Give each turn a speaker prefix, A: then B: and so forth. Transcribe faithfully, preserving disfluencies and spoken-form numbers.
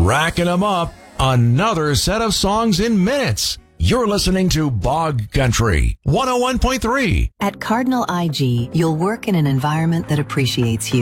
A: racking them up. Another set of songs in minutes. You're listening to Bog Country one oh one point three.
B: At Cardinal I G, you'll work in an environment that appreciates you.